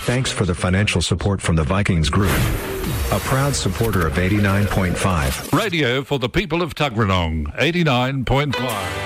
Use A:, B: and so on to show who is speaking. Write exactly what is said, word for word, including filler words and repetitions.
A: Thanks for the financial support from the Vikings Group, a proud supporter of eighty-nine point five.
B: Radio for the people of Tuggeranong, eighty-nine point five.